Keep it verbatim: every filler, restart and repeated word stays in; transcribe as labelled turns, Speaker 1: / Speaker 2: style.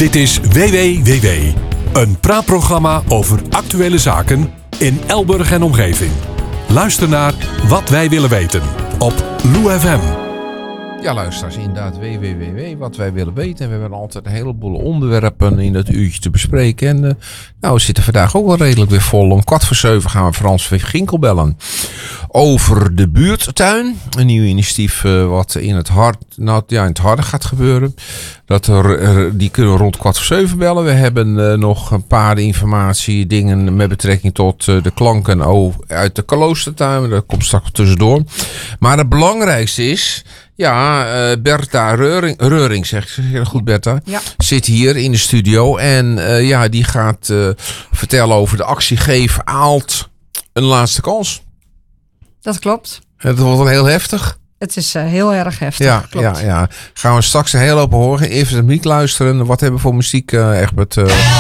Speaker 1: Dit is W W W W, een praatprogramma over actuele zaken in Elburg en omgeving. Luister naar Wat Wij Willen Weten op Lou F M.
Speaker 2: Ja, luisteraars, inderdaad, W W W W, wat wij willen weten. We hebben altijd een heleboel onderwerpen in dat uurtje te bespreken. En uh, nou, we zitten vandaag ook wel redelijk weer vol. Om kwart voor zeven gaan we Frans van Ginkel bellen over de buurttuin. Een nieuw initiatief uh, wat in het hart, nou ja, in het harde gaat gebeuren. Dat er, er, die kunnen we rond kwart voor zeven bellen. We hebben uh, nog een paar informatie, dingen met betrekking tot uh, de klanken oh, uit de kloostertuin. Dat komt straks tussendoor. Maar het belangrijkste is... Ja, uh, Bertha Reuring, Reuring zeg ik zeg goed Bertha,
Speaker 3: ja.
Speaker 2: Zit hier in de studio en uh, ja, die gaat uh, vertellen over de actie Geef Aalt een laatste kans.
Speaker 3: Dat klopt.
Speaker 2: Het wordt wel heel heftig.
Speaker 3: Het is uh, heel erg heftig,
Speaker 2: ja,
Speaker 3: klopt.
Speaker 2: Ja, ja. Gaan we straks een heel hoop horen. Even de muziek luisteren. Wat hebben we voor muziek, uh, Egbert? Uh...